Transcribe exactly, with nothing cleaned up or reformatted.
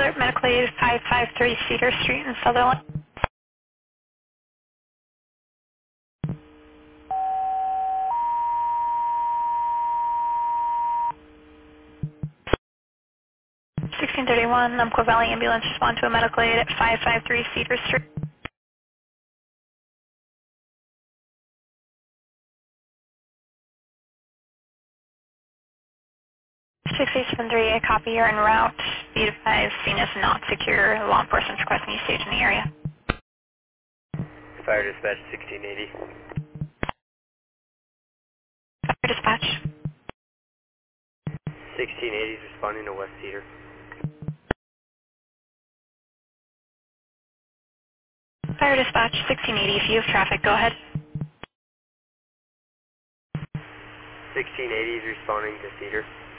Alert Medical Aid five five three Cedar Street in Sutherland. sixteen thirty-one, Umpqua Valley Ambulance respond to a medical aid at five five three Cedar Street. six eight seven three, I copy, you're en route. Be advised, scene is not secure. Law enforcement requesting you stage in the area. Fire dispatch sixteen eighty. Fire dispatch. sixteen eighty is responding to West Cedar. Fire dispatch sixteen eighty, if you have traffic, go ahead. sixteen eighty is responding to Cedar.